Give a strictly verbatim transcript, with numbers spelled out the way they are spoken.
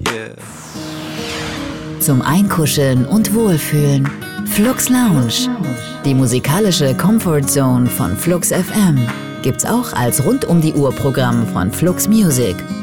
Yeah. Zum Einkuscheln und Wohlfühlen. Flux Lounge. Die musikalische Comfort Zone von Flux F M gibt's auch als Rund-um-die-Uhr-Programm von Flux Music.